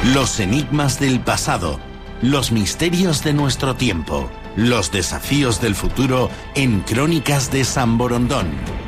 Los enigmas del pasado, los misterios de nuestro tiempo, los desafíos del futuro en Crónicas de San Borondón.